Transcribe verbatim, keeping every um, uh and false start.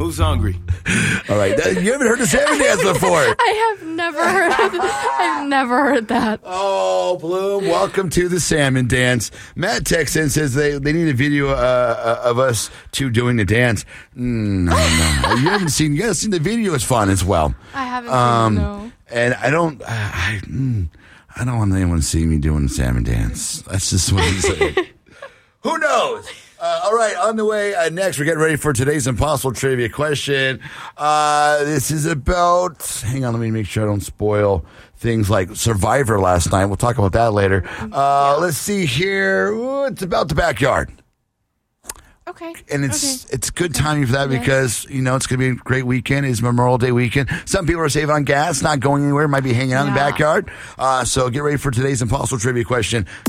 Who's hungry? All right. You haven't heard the salmon dance before. I have never heard of I've never heard that. Oh, Bloom, welcome to the salmon dance. Matt texts in and says they, they need a video uh, of us two doing the dance. Mm, no, no. You haven't seen, you haven't seen the video. It's fun as well. I haven't Um, seen it, no. And I don't, I, mm, I don't want anyone to see me doing the salmon dance. That's just what I'm saying. Who knows? Uh, all right, on the way uh, next, we're getting ready for today's Impossible Trivia question. Uh, this is about, hang on, let me make sure I don't spoil things like Survivor last night. We'll talk about that later. Uh, let's see here. Ooh, it's about the backyard. Okay. And it's okay. it's good timing for that Yeah. because, you know, it's going to be a great weekend. It's Memorial Day weekend. Some people are saving on gas, not going anywhere, might be hanging out in the Yeah. backyard. Uh, so get ready for today's Impossible Trivia question.